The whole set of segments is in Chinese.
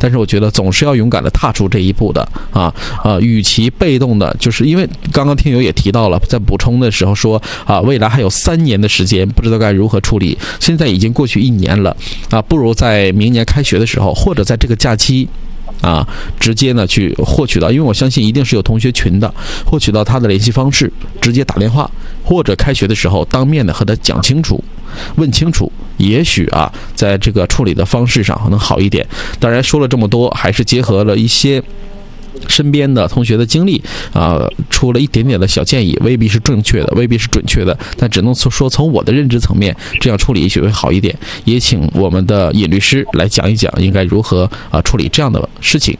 但是我觉得总是要勇敢的踏出这一步的与其被动的，就是因为刚刚听友也提到了，在补充的时候说未来还有3年的时间，不知道该如何处理。现在已经过去1年了不如在明年开学的时候，或者在这个假期直接呢去获取到，因为我相信一定是有同学群的，获取到他的联系方式，直接打电话，或者开学的时候当面的和他讲清楚，问清楚，也许在这个处理的方式上能好一点。当然说了这么多，还是结合了一些身边的同学的经历出了一点点的小建议，未必是正确的，未必是准确的，但只能说从我的认知层面这样处理也许会好一点。也请我们的尹律师来讲一讲应该如何处理这样的事情。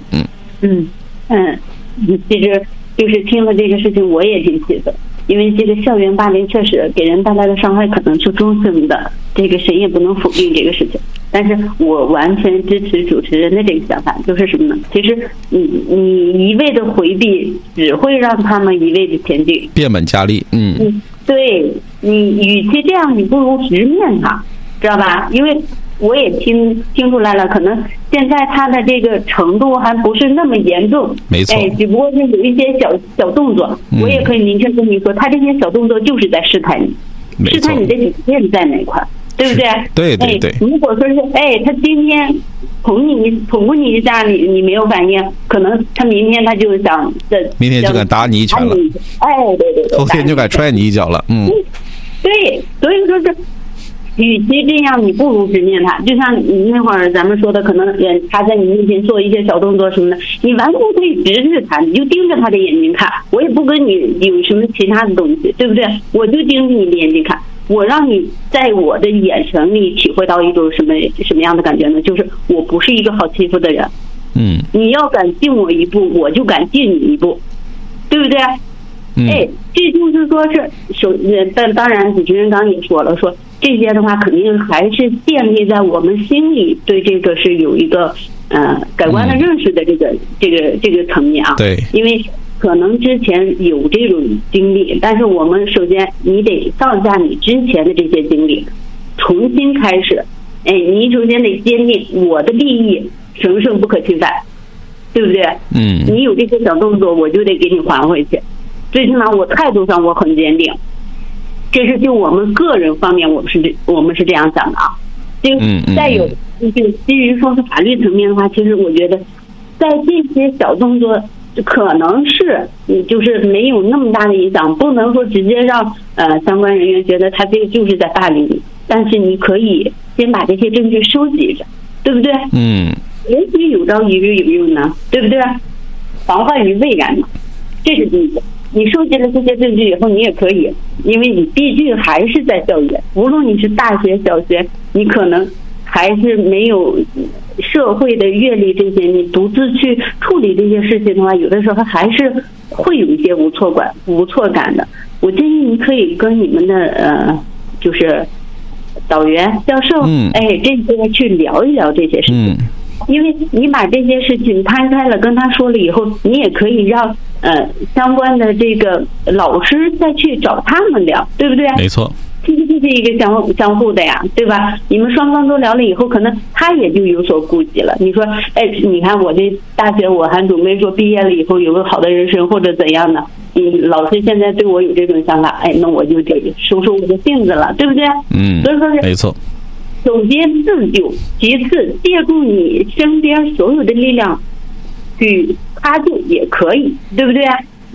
其实就是听了这个事情我也挺气愤，因为这个校园霸凌确实给人带来的伤害可能是终身的，这个谁也不能否定这个事情。但是我完全支持主持人的这个想法，就是什么呢？其实你一味的回避，只会让他们一味的前进， 变本加厉。 对，你与其这样，你不如直面他，知道吧？因为我也听出来了，可能现在他的这个程度还不是那么严重， 没错， 只不过是有一些小动作。我也可以明确跟你说，他这些小动作就是在试探你，试探你的底线在哪块，对不对？ 对。 如果说是他今天捅你一下，你没有反应，可能他明天他就想明天就敢打你一拳了， 对， 后天就敢踹你一脚了。 对，所以说是。与其这样，你不如直面他。就像你那会儿咱们说的，可能他在你面前做一些小动作什么的，你完全可以直视他，你就盯着他的眼睛看。我也不跟你有什么其他的东西，对不对？我就盯着你的眼睛看，我让你在我的眼神里体会到一种什么样的感觉呢？就是我不是一个好欺负的人。你要敢进我一步，我就敢进你一步，对不对？这就是说是当然主持人刚也说了，说这些的话肯定还是建立在我们心里对这个是有一个改观的认识的这个层面对， 因为可能之前有这种经历，但是我们首先你得放下你之前的这些经历，重新开始。你首先得坚定我的利益神圣不可侵犯，对不对？你有这些小动作，我就得给你还回去。最起码我态度上我很坚定，这是就我们个人方面我们是这样想的再有就基于说是法律层面的话，其实我觉得在这些小动作可能是就是没有那么大的影响，不能说直接让相关人员觉得他这个就是在霸凌你，但是你可以先把这些证据收集着，对不对？也许有朝一日有用呢，对不对？防患于未然嘛，这是第一个。你收集了这些证据以后，你也可以，因为你毕竟还是在校园，无论你是大学小学，你可能还是没有社会的阅历，这些你独自去处理这些事情的话，有的时候还是会有一些无措感的。我建议你可以跟你们的就是导员教授这些去聊一聊这些事情，因为你把这些事情摊开了跟他说了以后，你也可以让相关的这个老师再去找他们聊，对不对？ 没错， 其实这是一个相互的呀，对吧？你们双方都聊了以后，可能他也就有所顾忌了。你说你看我这大学我还准备说毕业了以后有个好的人生或者怎样的，老师现在对我有这种想法，那我就得收收我的性子了，对不对？所以说是没错。 首先自救，其次借助你身边所有的力量去搭救也可以，对不对？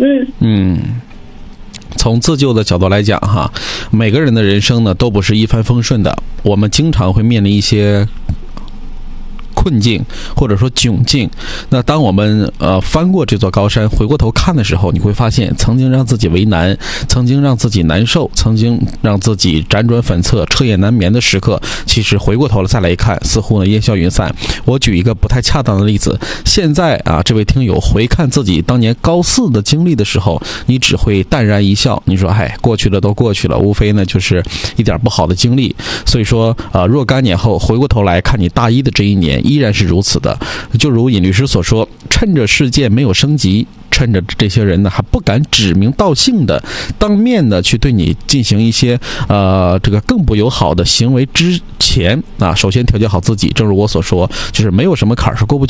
从自救的角度来讲每个人的人生呢都不是一帆风顺的，我们经常会面临一些困境或者说窘境。那当我们翻过这座高山，回过头看的时候，你会发现曾经让自己为难，曾经让自己难受，曾经让自己辗转反侧彻夜难眠的时刻，其实回过头了再来一看，似乎呢烟消云散。我举一个不太恰当的例子，现在这位听友回看自己当年高4的经历的时候，你只会淡然一笑，你说过去了都过去了，无非呢就是一点不好的经历。所以说若干年后回过头来看你大1的这一年，依然是如此的。就如尹律师所说，趁着事件没有升级，趁着这些人呢还不敢指名道姓的当面的去对你进行一些这个更不友好的行为之前首先调节好自己。正如我所说，就是没有什么坎儿是过不去